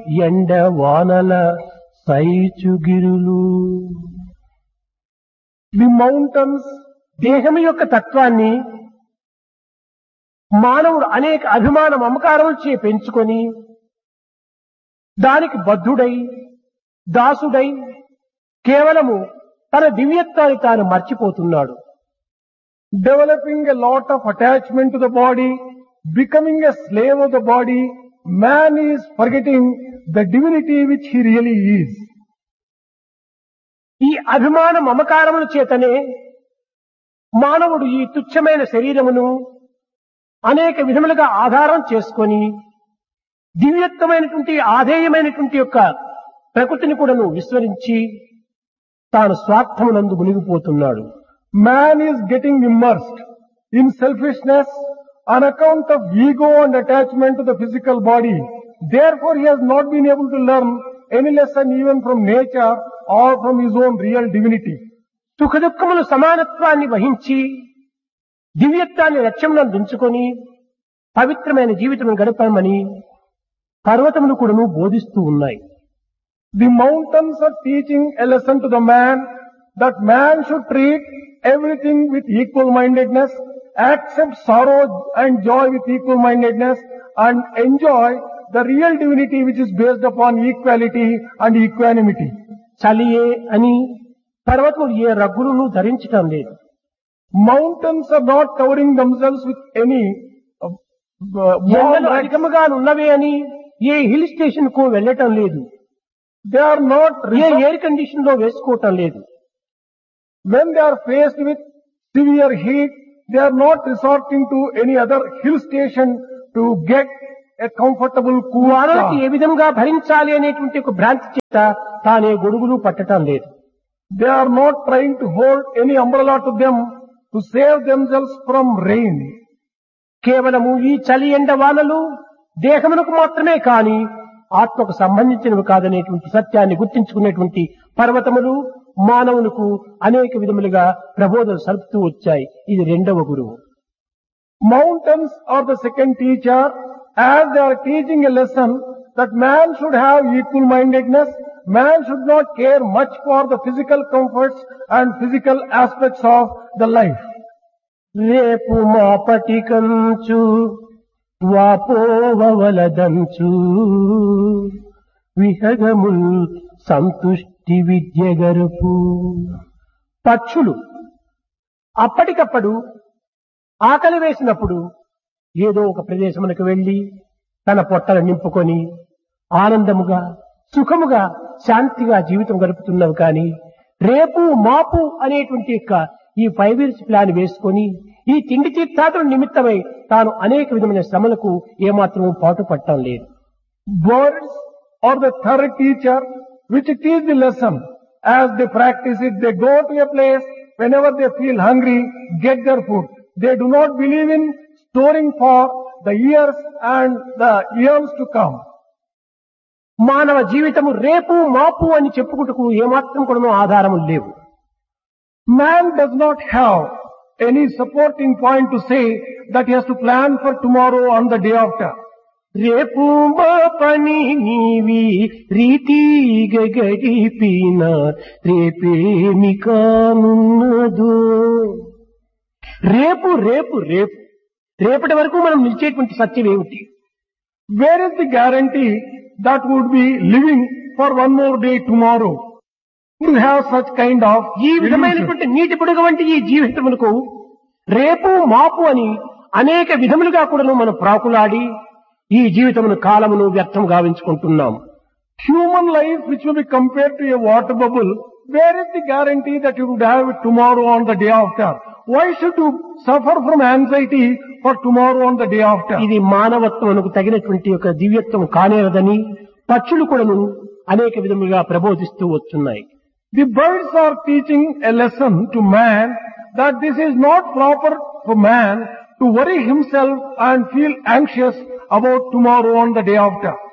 ఎండ వానల సైచుగిరులు. The mountains, దేహం యొక్క తత్వాన్ని మానవుడు అనేక అభిమాన మమకారములచే పెంచుకొని దానికి బద్ధుడై దాసుడై కేవలము తన దివ్యత్వాన్ని తాను మర్చిపోతున్నాడు. developing a lot of attachment to the body, becoming a slave of the body, man is forgetting the divinity which he really is. ఈ అభిమాన మమకారముల చేతనే మానవుడు ఈ తుచ్చమైన శరీరమును అనేక విధములుగా ఆధారం చేసుకొని దివ్యత్వమైనటువంటి ఆధేయమైనటువంటి యొక్క ప్రకృతిని కూడాను విస్మరించి తాను స్వార్థమునందు మునిగిపోతున్నాడు. Man is getting immersed in selfishness on account of ego and attachment to the physical body. Therefore, he has not been able to learn any lesson even from nature or from his own real divinity. సుఖ దుఃఖములు సమానత్వాన్ని వహించి దివ్యత్వాన్ని లక్ష్యములను దించుకొని పవిత్రమైన జీవితం గడపమని పర్వతములు కూడాను బోధిస్తూ ఉన్నాయి. The mountains are teaching a lesson to the man that man should treat everything with equal-mindedness, accept sorrow and joy with equal-mindedness, and enjoy the real divinity which is based upon equality and equanimity. చలియే అని పర్వతములు ఏ రగ్గులను ధరించటం లేదు. Mountains are not covering themselves with any ఎండలు అధికముగా ఉన్నవే అని ఏ hill station కు వెళ్ళటం లేదు. They are not A air condition లో వేసుకోవటం లేదు. when they are faced with severe heat, they are not resorting to any other hill station to get a comfortable cool వానకి ఏ car. విధంగా భరించాలి అనేటువంటి ఒక భ్రాంతి చేత తానే గొడుగులు పట్టటం లేదు. They are not trying to hold any umbrella to them to save themselves from rain. కేవలము ఈ చలి ఎండ వానలు దేహమునకు మాత్రమే కాని ఆత్మకు సంబంధించినవి కాదనేటువంటి సత్యాన్ని గుర్తించుకునేటువంటి పర్వతములు మానవులకు అనేక విధములుగా ప్రబోధన సలుపుతూ వచ్చాయి. ఇది రెండవ గురువు. Mountains are the second teacher, as they are teaching a lesson that man should have equal-mindedness. Man should not care much for the physical comforts and physical aspects of the life. రేపు మాపటి కంచు వాపోవలదంచు విహగముల్ సంతుష్టి విద్య గరుపు. పక్షులు అప్పటికప్పుడు ఆకలి వేసినప్పుడు ఏదో ఒక ప్రదేశమునకు వెళ్లి తన పొట్టలు నింపుకొని ఆనందముగా సుఖముగా శాంతిగా జీవితం గడుపుతున్నవి కానీ రేపు మాపు అనేటువంటి యొక్క ఈ 5 years ప్లాన్ వేసుకొని ఈ తిండి తీర్థాటల నిమిత్తమై తాను అనేక విధమైన శ్రమలకు ఏమాత్రం పాటు పట్టడం లేదు. Birds are the third teacher which teach the lesson. As they practice it, they go to a place whenever they feel hungry, get their food. They do not believe in storing for the years and the years to come. మానవ జీవితము రేపు మాపు అని చెప్పుకుంటూ ఏమాత్రం కూడా ఆధారము లేవు. Man does not have any supporting point to say that he has to plan for tomorrow on the day after. రేపు మా పని నీవి రీతిగ గడిపిన రేపేమి కానున్నదో. రేపు రేపు రేపు రేపటి వరకు మనం నిలిచేటువంటి సత్యం ఏమిటి? Where is the guarantee that would be living for one more day tomorrow? To have such kind of ఈ విధమైనటువంటి నీటి పొడుగు వంటి ఈ జీవితములకు రేపు మాపు అని అనేక విధములుగా కూడా మనం ప్రాకులాడి ఈ జీవితమును కాలమును వ్యర్థం గావించుకుంటున్నాం. human life which will be compared to a water bubble, where is the guarantee that you would have it tomorrow on the day after? Why should you suffer from anxiety for tomorrow on the day after? ఇది మానవత్వమునకు తగినటువంటి ఒక దివ్యత్వం కానేరదని పక్షులు కూడాను అనేక విధములుగా ప్రబోధిస్తూ వస్తున్నాయి. The birds are teaching a lesson to man that this is not proper for man to worry himself and feel anxious about tomorrow on the day after.